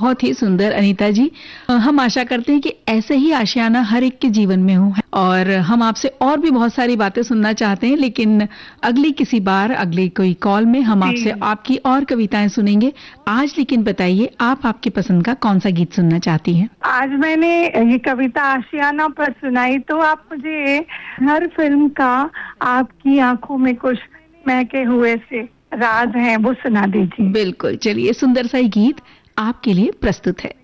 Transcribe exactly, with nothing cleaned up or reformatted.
बहुत ही सुंदर अनीता जी। हम आशा करते हैं कि ऐसे ही आशियाना हर एक के जीवन में हो, और हम आपसे और भी बहुत सारी बातें सुनना चाहते हैं, लेकिन अगली किसी बार अगली कोई कॉल में हम आपसे आपकी और कविताएं सुनेंगे। आज लेकिन बताइए, आप आपकी पसंद का कौन सा गीत सुनना चाहती हैं? आज मैंने ये कविता आशियाना पर सुनाई, तो आप मुझे हर फिल्म का आपकी आंखों में कुछ महके हुए से राज है वो सुना दीजिए। बिल्कुल, चलिए सुंदर सा गीत आपके लिए प्रस्तुत है।